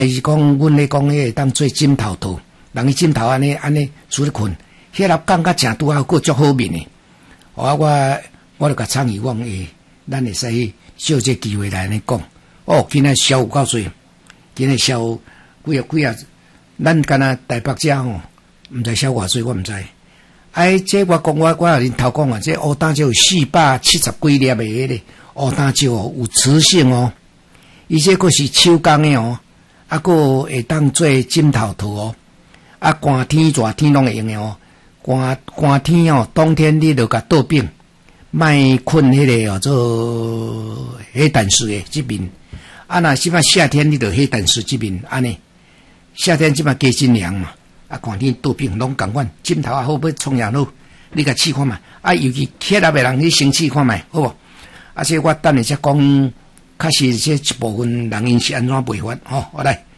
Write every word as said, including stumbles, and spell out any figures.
是讲，阮咧讲，迄个当做枕头套，人伊枕头安尼安尼厝咧困，迄粒感觉诚拄好，佫足好面诶。哦，我我著甲倡议讲，诶，咱会使借这机会来安尼讲。哦，今仔消有够多，今仔消几啊几啊，咱敢若台北遮吼，毋知消偌济，我毋知。哎，这我讲我我有恁头讲啊，这乌胆椒有四百七十几粒诶，迄个乌胆椒哦，有磁性哦，伊这个是手工诶哦。啊，个会当做枕头套哦，啊，寒天热天拢会用的哦。寒寒天哦，冬天你著甲倒冰，莫困迄个哦做黑胆丝的这边。啊，若即摆夏天你著黑胆丝这边安尼。夏天即摆加真凉嘛，啊，寒天倒冰拢共款，枕头也好，要创也好，你甲试看觅。啊，尤其血压的人，你先试看觅，好无？啊，这我等下才讲，确实这一部分人因是安怎卖法，吼、哦，我来。